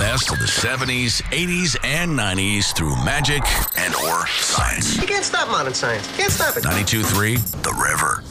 best of the 70s, 80s, and 90s through magic and or science. You can't stop modern science. You can't stop it. 92.3 The River.